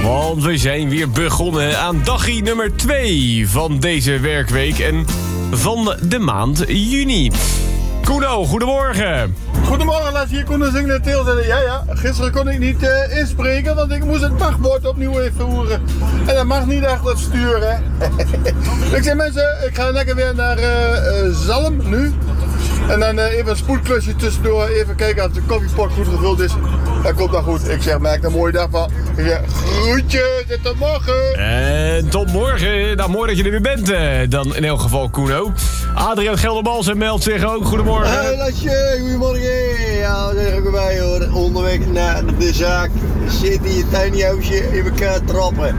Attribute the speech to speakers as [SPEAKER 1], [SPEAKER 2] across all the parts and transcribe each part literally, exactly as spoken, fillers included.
[SPEAKER 1] Want we zijn weer begonnen aan dagje nummer twee van deze werkweek en van de maand juni. Koeno, goedemorgen.
[SPEAKER 2] Goedemorgen, laat hier Koen zingen de teel zetten. Ja, ja, gisteren kon ik niet uh, inspreken, want ik moest het wachtwoord opnieuw even voeren. En dat mag niet achter het stuur, hè. Ik zeg mensen, ik ga lekker weer naar uh, uh, Zalm nu. En dan uh, even een spoedklusje tussendoor, even kijken of de koffiepot goed gevuld is. Dat komt dan goed. Ik zeg, maak een mooie dag van. Ik zeg, groetjes en tot morgen.
[SPEAKER 1] En tot morgen. Nou, mooi dat je er weer bent. Uh, dan in elk geval, Koeno. Adriaan Gelderbalsen meldt zich ook. Goedemorgen.
[SPEAKER 3] Hey, Lasje. Goedemorgen. Ja, daar zeg ik erbij hoor. Onderweg naar de zaak. Zit in je tiny huisje in elkaar trappen.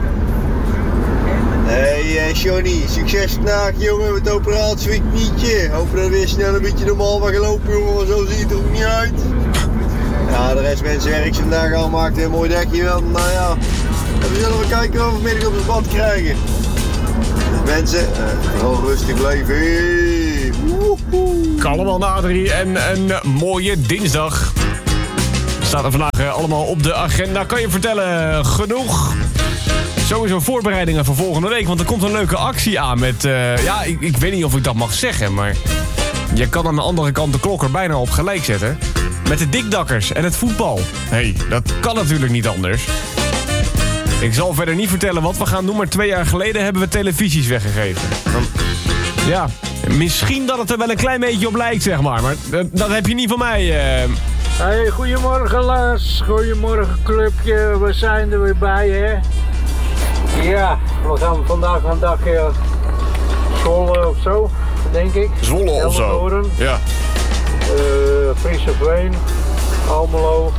[SPEAKER 3] Hey uh, Johnny, succes vandaag jongen met de operatie van je knietje. Hoop dat weer snel een beetje normaal mag gelopen jongen, want zo ziet het er ook niet uit. Ja, de rest mensen werk vandaag al maakt een mooi dekje wel. Nou ja, we zullen wel kijken of we vanmiddag op het bad krijgen. Mensen, uh, gewoon rustig blijven. Hey.
[SPEAKER 1] Kalm aan Adrie en een mooie dinsdag. Staat er vandaag uh, allemaal op de agenda. Kan je vertellen, genoeg? Sowieso voorbereidingen voor volgende week, want er komt een leuke actie aan met... Uh, ja, ik, ik weet niet of ik dat mag zeggen, maar... Je kan aan de andere kant de klok er bijna op gelijk zetten. Met de dikdakkers en het voetbal. Hé, hey, dat kan natuurlijk niet anders. Ik zal verder niet vertellen wat we gaan doen, maar twee jaar geleden hebben we televisies weggegeven. Dan, ja, misschien dat het er wel een klein beetje op lijkt, zeg maar. Maar dat, dat heb je niet van mij. Uh...
[SPEAKER 4] Hey, goedemorgen Lars. Goedemorgen clubje. We zijn er weer bij, hè. Ja, we gaan vandaag een dagje Zwolle of zo, denk ik.
[SPEAKER 1] Zwolle of zo?
[SPEAKER 4] Elmenhoorn.
[SPEAKER 1] Ja.
[SPEAKER 4] Uh, Friese Veen, Almelo.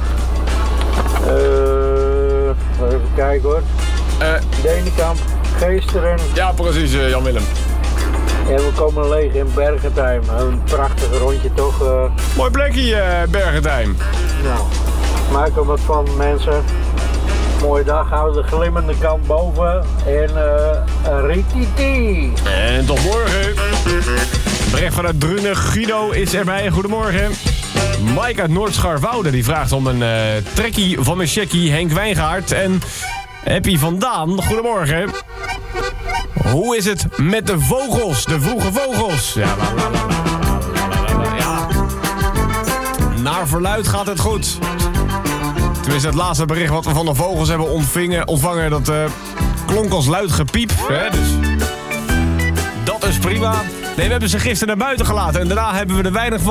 [SPEAKER 4] Uh, even kijken hoor.
[SPEAKER 1] Uh,
[SPEAKER 4] Denenkamp, Geesteren.
[SPEAKER 1] ja, precies, uh, Jan-Willem.
[SPEAKER 4] En we komen leeg in Bergentheim. Een prachtig rondje toch. Uh...
[SPEAKER 1] Mooi plekje, uh, Bergentheim.
[SPEAKER 4] Nou, maak er wat van mensen. Mooie dag, hou de glimmende kant boven en uh, rititi.
[SPEAKER 1] En tot morgen. Bericht vanuit Drunen, Guido is erbij. Goedemorgen. Mike uit Noordscharwoude die vraagt om een uh, trekkie van mijn checkie Henk Wijngaard. En Happy vandaan. Goedemorgen. Hoe is het met de vogels, de vroege vogels? Ja, la, la, la, la, la, la, ja. Naar verluid gaat het goed. Tenminste, het laatste bericht wat we van de vogels hebben ontvingen, ontvangen, dat uh, klonk als luid gepiep. Hè? Dus dat is prima. Nee, we hebben ze gisteren naar buiten gelaten en daarna hebben we er weinig van